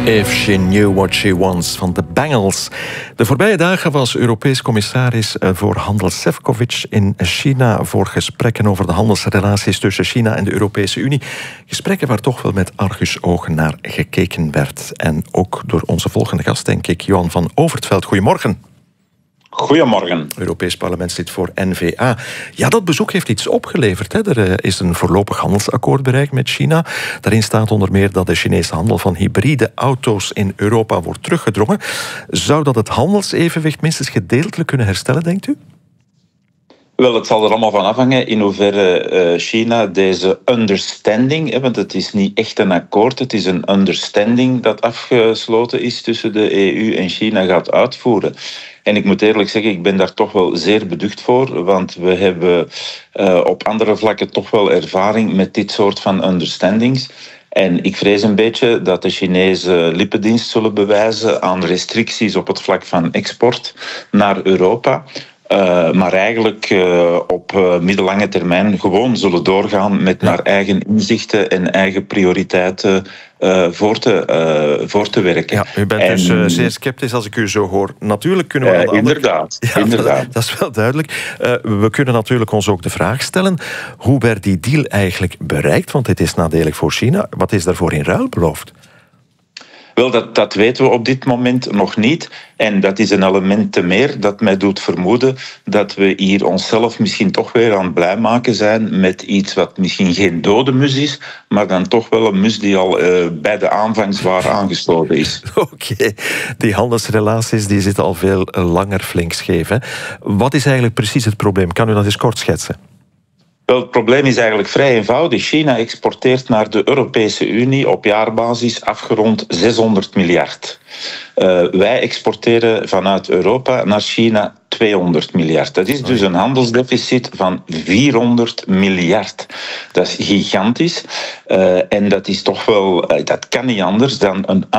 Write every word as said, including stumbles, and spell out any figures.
If She Knew What She Wants van de Bangles. De voorbije dagen was Europees commissaris voor handel Šefčovič in China voor gesprekken over de handelsrelaties tussen China en de Europese Unie. Gesprekken waar toch wel met argusogen naar gekeken werd. En ook door onze volgende gast, denk ik, Johan van Overtveld. Goedemorgen. Goedemorgen. Europees parlementslid voor N V A. Ja, dat bezoek heeft iets opgeleverd. Hè. Er is een voorlopig handelsakkoord bereikt met China. Daarin staat onder meer dat de Chinese handel van hybride auto's in Europa wordt teruggedrongen. Zou dat het handelsevenwicht minstens gedeeltelijk kunnen herstellen, denkt u? Wel, het zal er allemaal van afhangen in hoeverre uh, China deze understanding, hè, want het is niet echt een akkoord, het is een understanding dat afgesloten is tussen de E U en China, gaat uitvoeren. En ik moet eerlijk zeggen, ik ben daar toch wel zeer beducht voor, want we hebben uh, op andere vlakken toch wel ervaring met dit soort van understandings. En ik vrees een beetje dat de Chinezen lippendienst zullen bewijzen aan restricties op het vlak van export naar Europa. Uh, maar eigenlijk uh, op uh, middellange termijn gewoon zullen doorgaan met naar eigen inzichten en eigen prioriteiten uh, voor, te, uh, voor te werken. Ja, u bent en, dus uh, zeer sceptisch als ik u zo hoor. Natuurlijk kunnen we... Uh, aan de inderdaad, andere... ja, inderdaad. Dat, dat is wel duidelijk. Uh, we kunnen natuurlijk ons ook de vraag stellen, hoe werd die deal eigenlijk bereikt? Want dit is nadelig voor China. Wat is daarvoor in ruil beloofd? Wel, dat, dat weten we op dit moment nog niet. En dat is een element te meer dat mij doet vermoeden dat we hier onszelf misschien toch weer aan het blij maken zijn met iets wat misschien geen dode mus is, maar dan toch wel een mus die al uh, bij de aanvang zwaar aangesloten is. Oké, okay. Die handelsrelaties die zitten al veel langer flink scheef. Hè? Wat is eigenlijk precies het probleem? Kan u dat eens kort schetsen? Wel, het probleem is eigenlijk vrij eenvoudig. China exporteert naar de Europese Unie op jaarbasis afgerond zeshonderd miljard. Uh, wij exporteren vanuit Europa naar China tweehonderd miljard. Dat is dus een handelsdeficit van vierhonderd miljard. Dat is gigantisch. Uh, en dat is toch wel, uh, dat kan niet anders dan een